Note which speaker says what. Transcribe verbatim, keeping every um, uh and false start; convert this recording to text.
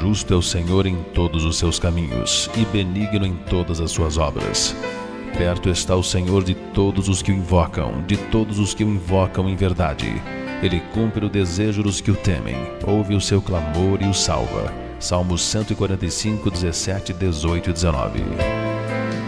Speaker 1: justo é o Senhor em todos os seus caminhos, e benigno em todas as suas obras. Perto está o Senhor de todos os que o invocam, de todos os que o invocam em verdade. Ele cumpre o desejo dos que o temem, ouve o seu clamor e o salva. Salmos cento e quarenta e cinco, dezessete, dezoito e dezenove.